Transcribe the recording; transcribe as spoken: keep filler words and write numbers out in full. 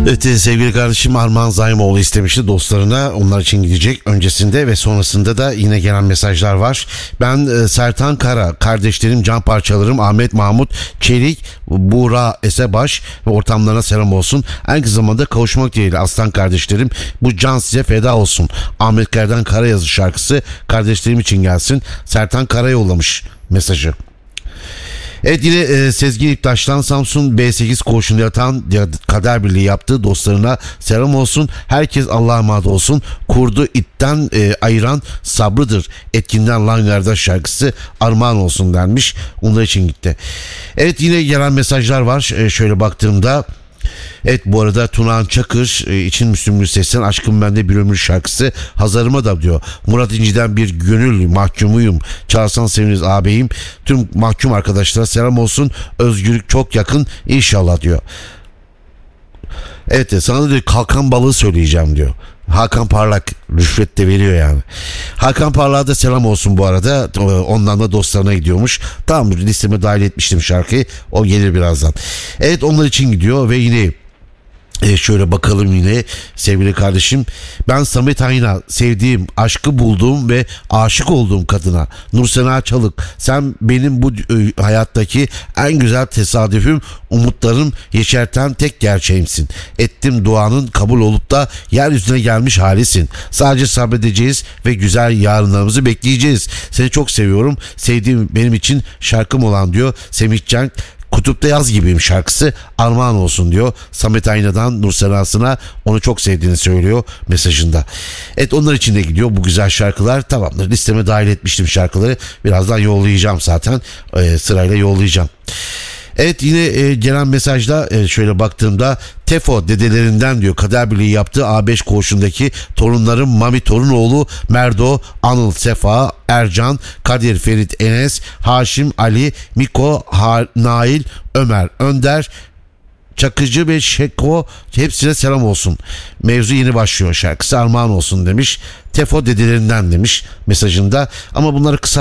Evet, sevgili kardeşim Armağan Zaymoğlu istemişti dostlarına, onlar için gidecek. Öncesinde ve sonrasında da yine gelen mesajlar var. Ben e, Sertan Kara, kardeşlerim, can parçalarım Ahmet Mahmut Çelik, Buğra Esebaş ve ortamlarına selam olsun. En kısa zamanda kavuşmak dileğiyle aslan kardeşlerim, bu can size feda olsun. Ahmet Kaya'dan Karayazı şarkısı kardeşlerim için gelsin. Sertan Kara yollamış mesajı. Evet, yine e, Sezgin İptaş'tan Samsun B sekiz koğuşunda yatan kader birliği yaptığı dostlarına selam olsun. Herkes Allah'a emanet olsun. Kurdu itten e, ayıran sabrıdır. Etkinden Langar'da şarkısı armağan olsun denmiş. Onlar için gitti. Evet, yine gelen mesajlar var. E, şöyle baktığımda. Evet, bu arada Tunağan Çakır e, için Müslüm Gürses'ten Aşkım Bende Bir Ömür şarkısı hazırıma da diyor. Murat İnci'den bir gönül mahkumuyum. Çağırsan seviniriz ağabeyim. Tüm mahkum arkadaşlara selam olsun. Özgürlük çok yakın inşallah diyor. Evet, sana diyor kalkan balığı söyleyeceğim diyor. Hakan Parlak rüşvet de veriyor yani. Hakan Parlak'a da selam olsun bu arada. Ondan da dostlarına gidiyormuş. Tamam, listeme dahil etmiştim şarkıyı. O gelir birazdan. Evet, onlar için gidiyor ve yine E şöyle bakalım yine sevgili kardeşim. Ben Samet Ayna, sevdiğim, aşkı bulduğum ve aşık olduğum kadına Nursena Çalık, sen benim bu e, hayattaki en güzel tesadüfüm, umutlarım yeşerten tek gerçeğimsin. Ettim duanın kabul olup da yeryüzüne gelmiş halisin. Sadece sabredeceğiz ve güzel yarınlarımızı bekleyeceğiz. Seni çok seviyorum. Sevdiğim benim için şarkım olan diyor Semih Cenk. Kutupta Yaz Gibiyim şarkısı armağan olsun diyor. Samet Ayna'dan Nursena'sına onu çok sevdiğini söylüyor mesajında. Evet, onlar için de gidiyor bu güzel şarkılar. Tamamdır, listeme dahil etmiştim şarkıları. Birazdan yollayacağım zaten. Ee, sırayla yollayacağım. Evet, yine e, gelen mesajda e, şöyle baktığımda Tefo dedelerinden diyor kader birliği yaptığı A beş koğuşundaki torunlarım Mami Torunoğlu, Merdo, Anıl, Sefa, Ercan, Kadir, Ferit, Enes, Haşim, Ali, Miko, ha- Nail, Ömer, Önder, Çakıcı ve Şeko, hepsine selam olsun. Mevzu yeni başlıyor şarkısı armağan olsun demiş. Tefo dedelerinden demiş mesajında, ama bunları kısa